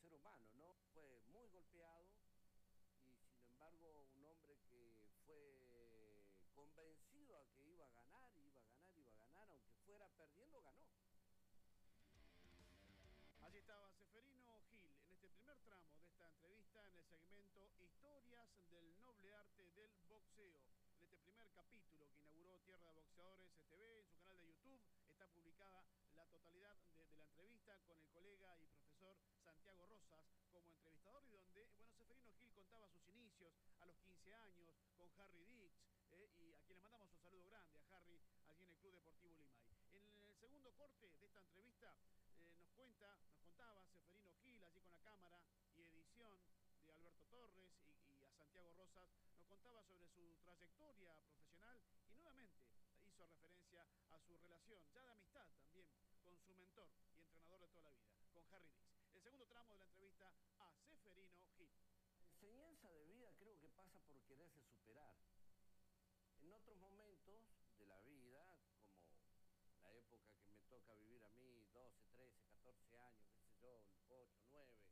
ser humano, ¿no? Fue muy golpeado y sin embargo un hombre que fue convencido a que iba a ganar, iba a ganar, iba a ganar, aunque fuera perdiendo, ganó. Allí estaba Ceferino Gil en este primer tramo de esta entrevista en el segmento Historias del Noble Arte del Boxeo. En este primer capítulo que inauguró Tierra de Boxeadores TV en su canal de YouTube está publicada la totalidad de la entrevista con el colega y profesor Santiago Rosas como entrevistador y donde, bueno, Ceferino Gil contaba sus inicios a los 15 años con Harry Dix y a quien le mandamos un saludo grande a Harry allí en el Club Deportivo Limay. En el segundo corte de esta entrevista nos contaba Ceferino Gil, allí con la cámara y edición de Alberto Torres y a Santiago Rosas, nos contaba sobre su trayectoria profesional y nuevamente hizo referencia a su relación, ya de amistad también, con su mentor y entrenador de toda la vida, con Harry Dix. El segundo tramo de la entrevista a Ceferino Gil. La enseñanza de vida creo que pasa por quererse superar. En otros momentos de la vida, como la época que me toca vivir a mí, 12, 13, 14 años, qué sé yo, 8, 9,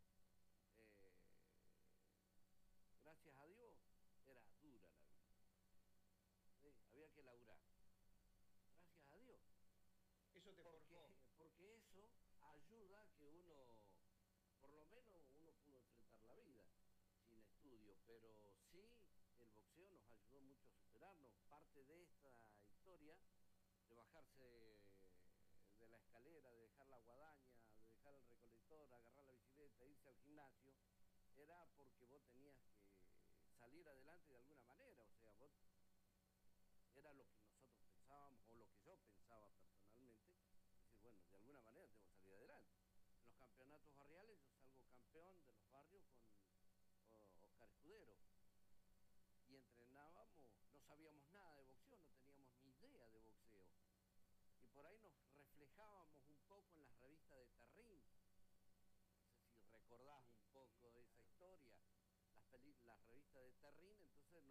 gracias a Dios, era dura la vida. ¿Sí? Había que laburar. Gracias a Dios. Eso te forjó. Porque eso ayuda a que uno, por lo menos uno pudo enfrentar la vida sin estudio, pero sí el boxeo nos ayudó mucho a superarnos. Parte de esta historia, de bajarse de la escalera, de dejar la guadaña, de dejar el recolector, agarrar la bicicleta, irse al gimnasio, era porque vos tenías que salir adelante de alguna manera, o sea, vos era lo que nosotros pensábamos, o lo que yo pensaba personalmente, decir, bueno, de alguna manera tengo que salir adelante. En los campeonatos barriales yo salgo campeón de los barrios con Oscar Escudero, y entrenábamos, no sabíamos nada de boxeo, no teníamos ni idea de boxeo, y por ahí nos reflejábamos un poco en las revistas de Terrín. No sé si recordás un poco de esa historia, las revistas de Terrín, entonces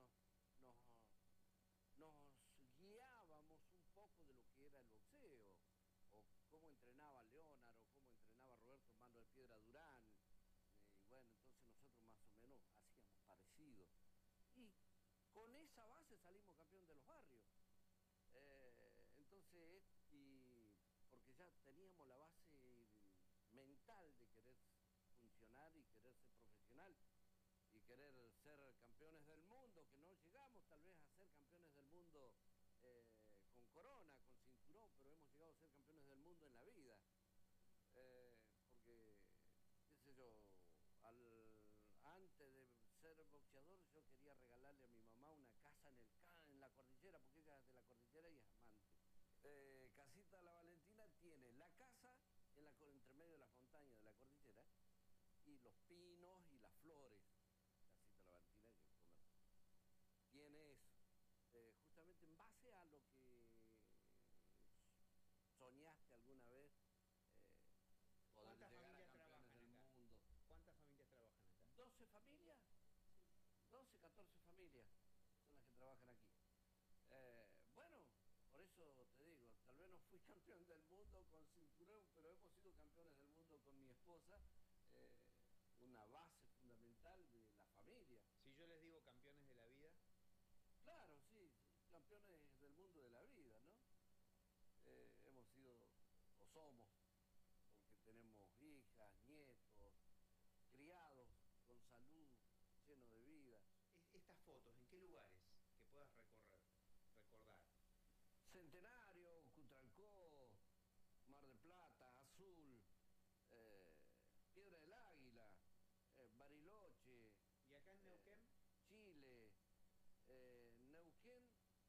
nos guiábamos un poco de lo que era el boxeo, o cómo entrenaba Leonard, o cómo entrenaba Roberto Mando de Piedra Durán, y bueno, entonces nosotros más o menos hacíamos parecido. Y con esa base salimos campeón de los barrios. Entonces, porque ya teníamos la base mental de querer funcionar y querer ser profesional y querer ser campeones del mundo, que no llegamos tal vez a ser campeones del mundo con corona, con cinturón, pero hemos llegado a ser campeones del mundo en la vida. Porque, qué sé yo, antes de ser boxeador yo quería regalarle a mi mamá una casa en la cordillera, porque ella es de la cordillera y es amante. Casita La Valentina tiene la casa entre medio de las montañas de la cordillera y los pinos y las flores. Casita La Valentina que tiene eso, justamente en base a lo que soñaste alguna vez, poder llegar a campeones del mundo. ¿Cuántas familias trabajan acá? 12 familias, 12, 14 familias son las que trabajan aquí. Bueno, por eso te digo, tal vez no fui campeón del mundo con cinturón, pero hemos sido campeones del mundo con mi esposa, una base fundamental de la familia. Si yo les digo campeones de la vida. Claro, sí, campeones del mundo de la vida, ¿no? Hemos sido, o somos, porque tenemos hijas, nietos, criados con salud, llenos de vida. Estas fotos, ¿en qué lugares que puedas recordar? Centenario, Cutralcó, Mar del Plata, Azul, Piedra del Águila, Bariloche. ¿Y acá en Neuquén? Chile, Neuquén,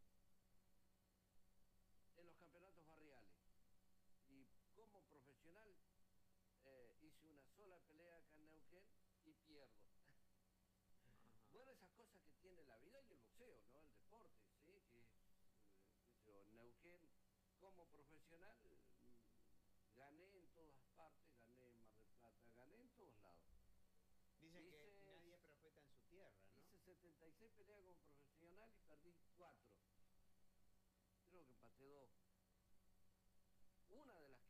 en los campeonatos barriales. Y como profesional hice una sola pelea acá en Neuquén y pierdo. Bueno, esas cosas que tiene la vida y el boxeo, ¿no? El deporte, ¿sí? Que en Neuquén, como profesional, gané en todas partes, gané en Mar del Plata, gané en todos lados. Dicen que nadie es profeta en su tierra, ¿no? Hice 76 peleas como profesional y perdí 4. Creo que empaté 2. Una de las